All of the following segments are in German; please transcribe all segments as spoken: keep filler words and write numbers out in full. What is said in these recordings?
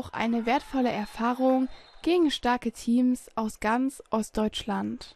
auch eine wertvolle Erfahrung gegen starke Teams aus ganz Ostdeutschland.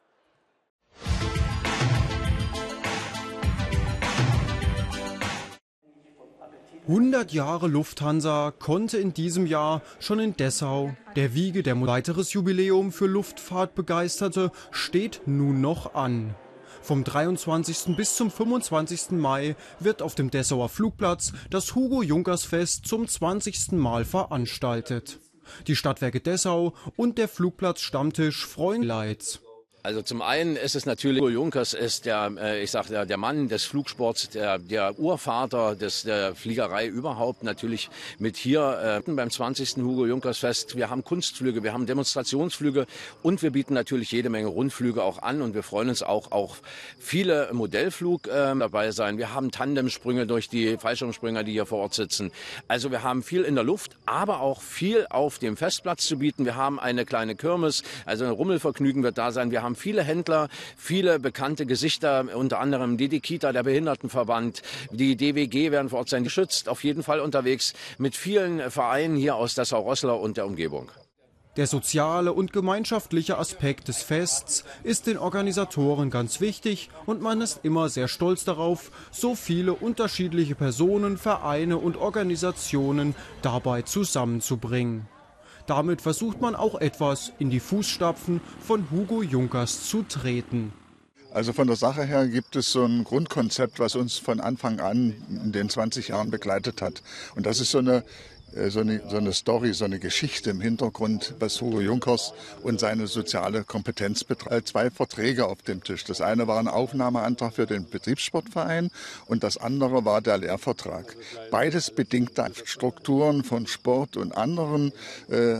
hundert Jahre Lufthansa konnte in diesem Jahr schon in Dessau, der Wiege der weiteres Jubiläum für Luftfahrtbegeisterte, steht nun noch an. Vom dreiundzwanzigsten bis zum fünfundzwanzigsten Mai wird auf dem Dessauer Flugplatz das Hugo-Junkers-Fest zum zwanzigsten Mal veranstaltet. Die Stadtwerke Dessau und der Flugplatz Stammtisch freuen Leits. Also zum einen ist es natürlich, Hugo Junkers ist der, äh, ich sag, der, der Mann des Flugsports, der, der Urvater des, der Fliegerei überhaupt, natürlich mit hier äh, beim zwanzigsten Hugo Junkers Fest. Wir haben Kunstflüge, wir haben Demonstrationsflüge und wir bieten natürlich jede Menge Rundflüge auch an und wir freuen uns auch auf viele Modellflug äh, dabei sein. Wir haben Tandemsprünge durch die Fallschirmspringer, die hier vor Ort sitzen. Also wir haben viel in der Luft, aber auch viel auf dem Festplatz zu bieten. Wir haben eine kleine Kirmes, also ein Rummelvergnügen wird da sein. Wir haben viele Händler, viele bekannte Gesichter, unter anderem die Dikita, der Behindertenverband, die D W G werden vor Ort sein, geschützt, auf jeden Fall unterwegs mit vielen Vereinen hier aus Dessau-Roßlau und der Umgebung. Der soziale und gemeinschaftliche Aspekt des Fests ist den Organisatoren ganz wichtig und man ist immer sehr stolz darauf, so viele unterschiedliche Personen, Vereine und Organisationen dabei zusammenzubringen. Damit versucht man auch etwas in die Fußstapfen von Hugo Junkers zu treten. Also von der Sache her gibt es so ein Grundkonzept, was uns von Anfang an in den zwanzig Jahren begleitet hat. Und das ist so eine So eine, so eine Story, so eine Geschichte im Hintergrund, was Hugo Junkers und seine soziale Kompetenz betreibt. Zwei Verträge auf dem Tisch. Das eine war ein Aufnahmeantrag für den Betriebssportverein und das andere war der Lehrvertrag. Beides bedingt Strukturen von Sport und anderen äh,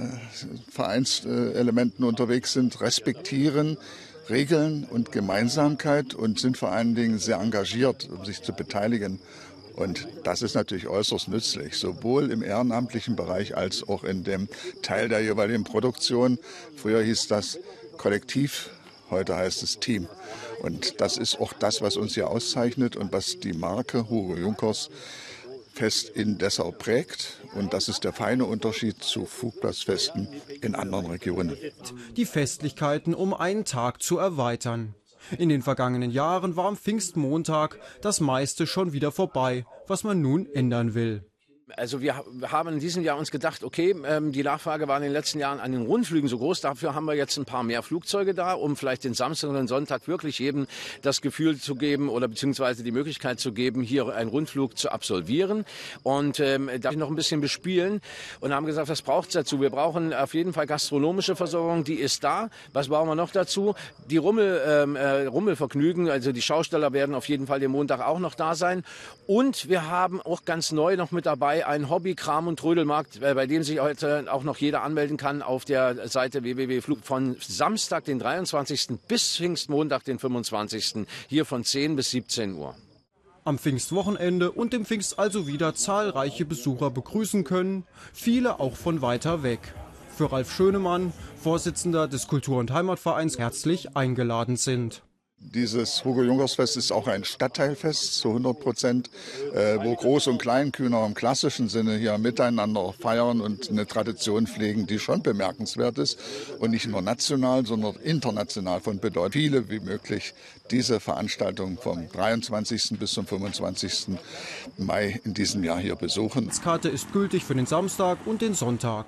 Vereinselementen unterwegs sind, respektieren Regeln und Gemeinsamkeit und sind vor allen Dingen sehr engagiert, um sich zu beteiligen. Und das ist natürlich äußerst nützlich, sowohl im ehrenamtlichen Bereich als auch in dem Teil der jeweiligen Produktion. Früher hieß das Kollektiv, heute heißt es Team. Und das ist auch das, was uns hier auszeichnet und was die Marke Hugo Junkers Fest in Dessau prägt. Und das ist der feine Unterschied zu Flugplatzfesten in anderen Regionen. Die Festlichkeiten um einen Tag zu erweitern. In den vergangenen Jahren war am Pfingstmontag das meiste schon wieder vorbei, was man nun ändern will. Also wir haben in diesem Jahr uns gedacht, okay, die Nachfrage war in den letzten Jahren an den Rundflügen so groß, dafür haben wir jetzt ein paar mehr Flugzeuge da, um vielleicht den Samstag und den Sonntag wirklich jedem das Gefühl zu geben oder beziehungsweise die Möglichkeit zu geben, hier einen Rundflug zu absolvieren und ähm, da noch ein bisschen bespielen und haben gesagt, was braucht es dazu? Wir brauchen auf jeden Fall gastronomische Versorgung, die ist da. Was brauchen wir noch dazu? Die Rummel, ähm, äh, Rummelvergnügen, also die Schausteller werden auf jeden Fall den Montag auch noch da sein und wir haben auch ganz neu noch mit dabei ein Hobby-, Kram- und Trödelmarkt, bei dem sich heute auch noch jeder anmelden kann auf der Seite w w w punkt flug von Samstag, den dreiundzwanzigsten bis Pfingstmontag, den fünfundzwanzigsten hier von zehn bis siebzehn Uhr. Am Pfingstwochenende und dem Pfingst also wieder zahlreiche Besucher begrüßen können, viele auch von weiter weg. Für Ralf Schönemann, Vorsitzender des Kultur- und Heimatvereins, herzlich eingeladen sind. Dieses Hugo Junkers Fest ist auch ein Stadtteilfest zu hundert Prozent, äh, wo Groß- und Kleinkühner im klassischen Sinne hier miteinander feiern und eine Tradition pflegen, die schon bemerkenswert ist und nicht nur national, sondern international von Bedeutung. Viele wie möglich diese Veranstaltung vom dreiundzwanzigsten bis zum fünfundzwanzigsten Mai in diesem Jahr hier besuchen. Die Karte ist gültig für den Samstag und den Sonntag.